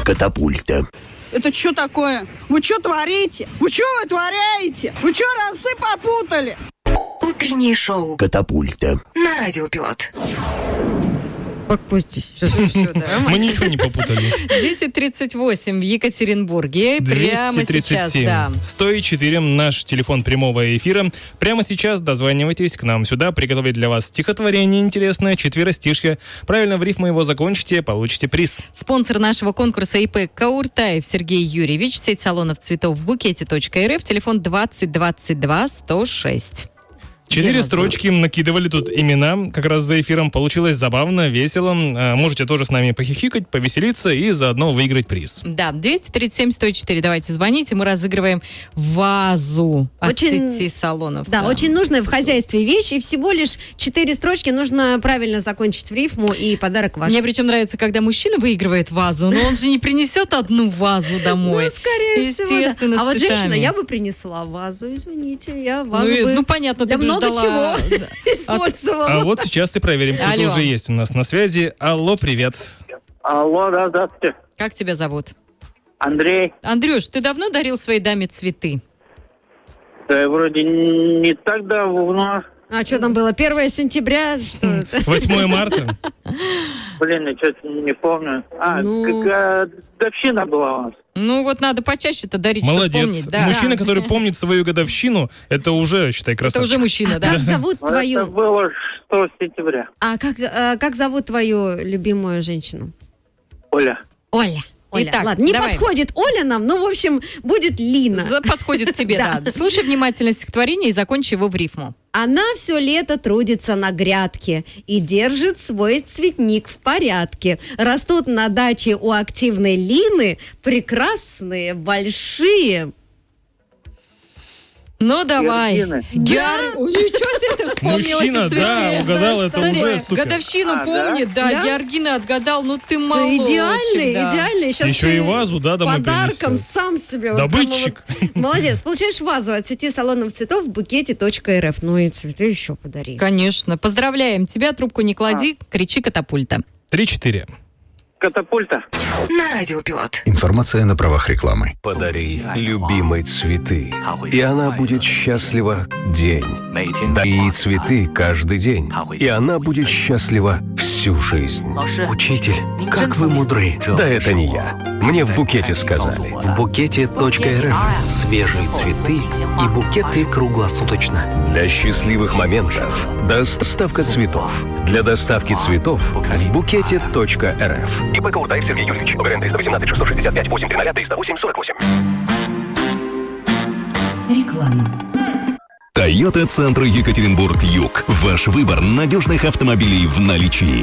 Катапульта. Это что такое? Вы что творите? Вы что вытворяете? Вы что разы попутали? Утреннее шоу Катапульта. на Радио Пилот. Успокойтесь. Мы ничего не попутали. 10:38 в Екатеринбурге. Прямо сейчас, 237. 104 наш телефон прямого эфира. Прямо сейчас дозванивайтесь к нам сюда. Приготовили для вас стихотворение интересное, четверостишье. Правильно в рифму его закончите, получите приз. Спонсор нашего конкурса ИП Кауртаев Сергей Юрьевич. Сеть салонов цветов Букете.рф. Телефон 20 22 106. 4 строчки накидывали тут имена как раз за эфиром. Получилось забавно, весело. Можете тоже с нами похихикать, повеселиться и заодно выиграть приз. Да, 237-104. Давайте звоните. Мы разыгрываем вазу от сети салонов. Да, очень нужная в хозяйстве вещь. И всего лишь 4 строчки. Нужно правильно закончить в рифму, и подарок ваш. Мне причем нравится, когда мужчина выигрывает вазу, но он же не принесет одну вазу домой. Ну, скорее всего, да. А вот цветами. женщина, я бы принесла вазу, извините. Я вазу Ну, понятно, ты бы много ждала. чего использовала. А вот сейчас и проверим, кто Алло. уже есть у нас на связи. Алло, привет. Алло, да, здравствуйте. Как тебя зовут? Андрей. Андрюш, ты давно дарил своей даме цветы? Да, вроде не так давно. А что там было? 1 сентября? Что это? 8 марта. Блин, я что-то не помню. Ну. Какая годовщина была у нас? Ну вот надо почаще-то дарить, чтобы Молодец. помнить. Да. Мужчина, который помнит свою годовщину, это уже, считай, Это красавчик. уже мужчина, да. Как зовут Это твою... было 6 сентября. А как зовут твою любимую женщину? Оля. Оля. Оля. Итак, Ладно, не давай. подходит Оля нам, ну, в общем, будет Лина. Подходит к тебе, да. Слушай внимательно стихотворение и закончи его в рифму. Она все лето трудится на грядке и держит свой цветник в порядке. Растут на даче у активной Лины прекрасные, большие... Ну, давай. Георгины. Ничего себе ты вспомнил Мужчина, эти цветы. да, угадал, это Смотри, уже супер. годовщину А, помнит, да, Да? Георгина отгадал, ну ты молодчик. Идеальный, да. идеальный. Сейчас Еще ты и вазу, да, с домой подарком принесет. сам себе. Добытчик. Вот прямо вот. Молодец. Получаешь вазу от сети салонов цветов Букете.рф. Ну и цветы еще подари. Конечно. Поздравляем тебя, трубку не клади, кричи катапульта. 3-4. Катапульта. На Радио Пилот. Информация на правах рекламы. Подари любимой цветы, и она будет счастлива день. Дари цветы каждый день, и она будет счастлива всю жизнь. Учитель, как вы мудры. Да это не я. Мне в Букете сказали. В Букете.рф свежие цветы и букеты круглосуточно. Для счастливых моментов доставка цветов. Для доставки цветов в Букете.рф. ИП Кауртаев Сергей Юрьевич. ОГРН 318 665 830 308 48. Реклама. Toyota Центр Екатеринбург-Юг. Ваш выбор надежных автомобилей в наличии.